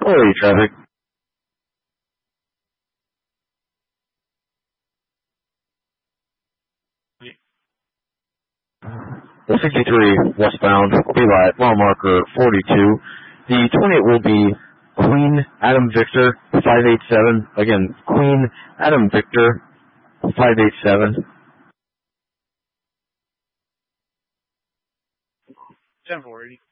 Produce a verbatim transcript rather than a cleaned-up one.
four eighty traffic. The sixty-three westbound will be by mile marker forty-two. The twenty-eight will be Queen Adam Victor five eight seven. Again, Queen Adam Victor five eight seven. ten four eighty.